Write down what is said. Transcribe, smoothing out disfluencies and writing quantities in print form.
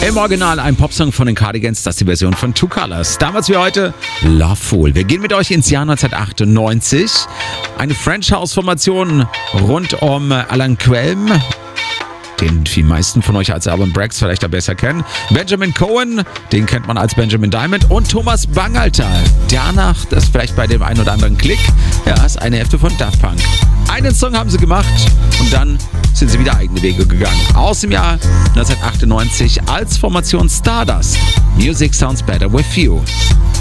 Im Original ein Popsong von den Cardigans, das ist die Version von Two Colors. Damals wie heute Loveful. Wir gehen mit euch ins Jahr 1998. Eine French-House-Formation rund um Alan Quelm, den die meisten von euch als Alban Brax vielleicht besser kennen. Benjamin Cohen, den kennt man als Benjamin Diamond. Und Thomas Bangalter. Danach, das vielleicht bei dem einen oder anderen Klick, ja, ist eine Hälfte von Daft Punk. Einen Song haben sie gemacht und dann sind sie wieder eigene Wege gegangen. Aus dem Jahr 1998 als Formation Stardust. Music Sounds Better With You.